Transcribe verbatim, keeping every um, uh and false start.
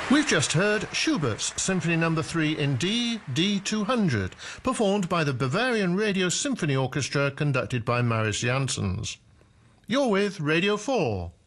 We've just heard Schubert's Symphony Number three in D, D two hundred, performed by the Bavarian Radio Symphony Orchestra, conducted by Mariss Jansons. You're with Radio four.